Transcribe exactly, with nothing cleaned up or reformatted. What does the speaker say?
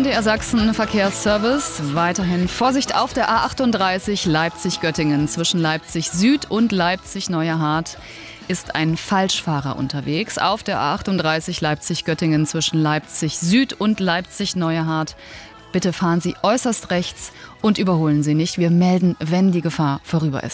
M D R Sachsen Verkehrsservice. Weiterhin Vorsicht auf der A achtunddreißig Leipzig-Göttingen. Zwischen Leipzig Süd und Leipzig-Neuerhardt ist ein Falschfahrer unterwegs. Auf der A achtunddreißig Leipzig-Göttingen zwischen Leipzig Süd und Leipzig-Neuerhardt. Bitte fahren Sie äußerst rechts und überholen Sie nicht. Wir melden, wenn die Gefahr vorüber ist.